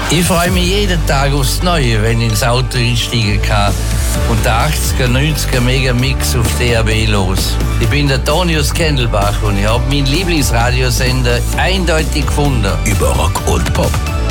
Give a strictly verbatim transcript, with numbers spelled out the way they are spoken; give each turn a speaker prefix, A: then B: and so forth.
A: Ich freue mich jeden Tag aufs Neue, wenn ich ins Auto einsteigen kann und der achtziger, neunziger Megamix auf D A B los. Ich bin der Tonius Kendelbach und ich habe meinen Lieblingsradiosender eindeutig gefunden.
B: Über Rock und Pop.